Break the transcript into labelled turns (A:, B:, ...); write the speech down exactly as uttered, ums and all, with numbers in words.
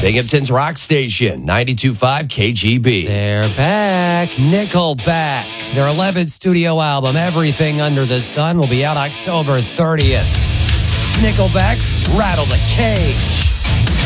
A: Binghamton's Rock Station, ninety-two point five K G B.
B: They're back. Nickelback. Their eleventh studio album, Everything Under the Sun, will be out October thirtieth. It's Nickelback's Rattle the Cage.